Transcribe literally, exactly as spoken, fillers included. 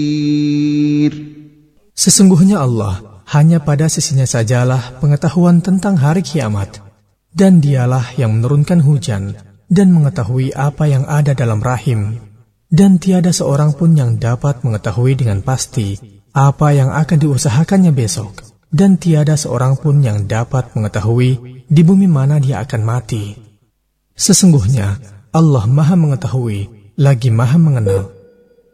Sesungguhnya Allah hanya pada sisinya sajalah pengetahuan tentang hari kiamat, dan dialah yang menurunkan hujan dan mengetahui apa yang ada dalam rahim, dan tiada seorang pun yang dapat mengetahui dengan pasti apa yang akan diusahakannya besok, dan tiada seorang pun yang dapat mengetahui di bumi mana dia akan mati. Sesungguhnya Allah Maha Mengetahui lagi Maha Mengenal.